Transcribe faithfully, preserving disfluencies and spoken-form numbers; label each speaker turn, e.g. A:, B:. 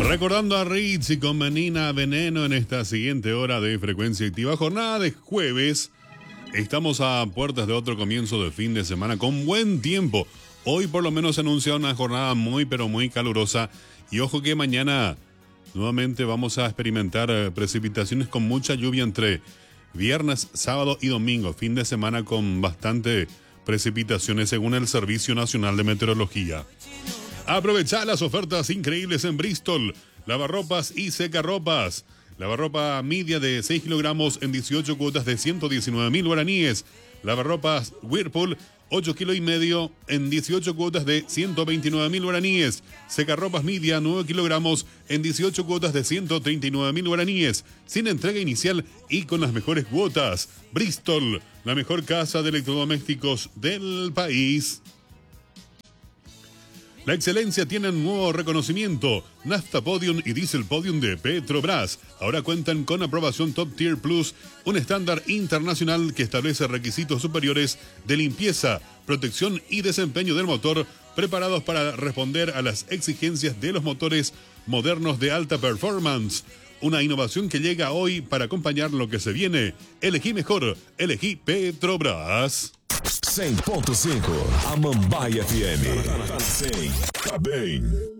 A: Recordando a Ritz y con Menina Veneno en esta siguiente hora de Frecuencia Activa, jornada de jueves. Estamos a puertas de otro comienzo de fin de semana con buen tiempo. Hoy por lo menos se anuncia una jornada muy pero muy calurosa. Y ojo que mañana nuevamente vamos a experimentar precipitaciones con mucha lluvia entre viernes, sábado y domingo. Fin de semana con bastante precipitaciones según el Servicio Nacional de Meteorología. Aprovecha las ofertas increíbles en Bristol. Lavarropas y secarropas. Lavarropa media de seis kilogramos en dieciocho cuotas de ciento diecinueve mil guaraníes. Lavarropas Whirlpool ocho kilos y medio en dieciocho cuotas de ciento veintinueve mil guaraníes. Secarropas media nueve kilogramos en dieciocho cuotas de ciento treinta y nueve mil guaraníes. Sin entrega inicial y con las mejores cuotas. Bristol, la mejor casa de electrodomésticos del país. La excelencia tiene un nuevo reconocimiento. Nafta Podium y Diesel Podium de Petrobras ahora cuentan con aprobación Top Tier Plus, un estándar internacional que establece requisitos superiores de limpieza, protección y desempeño del motor, preparados para responder a las exigencias de los motores modernos de alta performance. Una innovación que llega hoy para acompañar lo que se viene. Elegí mejor, elegí Petrobras.
B: cem ponto cinco, a Mambaia F M. cem, tá bem.